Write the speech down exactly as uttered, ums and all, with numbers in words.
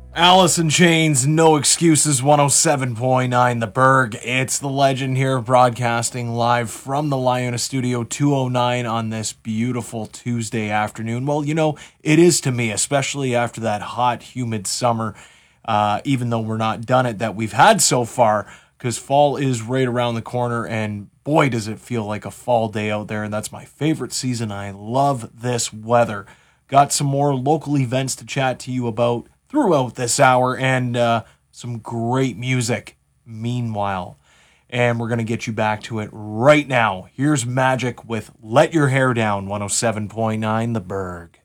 Alice in Chains, No Excuses, one oh seven point nine The Berg. It's the legend here, broadcasting live from the Liona Studio two oh nine on this beautiful Tuesday afternoon. Well, you know, it is to me, especially after that hot, humid summer, uh, even though we're not done it, that we've had so far, because fall is right around the corner, and boy, does it feel like a fall day out there, and that's my favorite season. I love this weather. Got some more local events to chat to you about throughout this hour, and uh, some great music meanwhile. And we're going to get you back to it right now. Here's Magic with Let Your Hair Down, one oh seven point nine The Berg.